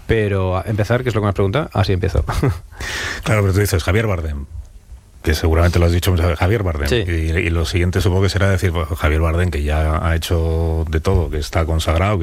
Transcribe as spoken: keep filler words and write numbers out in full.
Pero empezar, que es lo que me has preguntado, así empiezo. Claro, pero tú dices Javier Bardem, que seguramente lo has dicho, Javier Bardem, sí. y, y lo siguiente supongo que será decir, pues, Javier Bardem, que ya ha hecho de todo, que está consagrado,